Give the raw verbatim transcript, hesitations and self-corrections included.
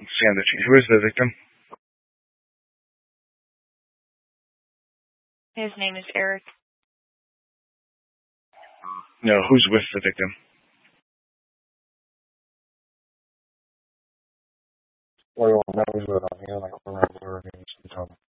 Sandwich. Who is the victim? His name is Eric. No, who's with the victim? Well, that was what I'm hearing, like, around where it is.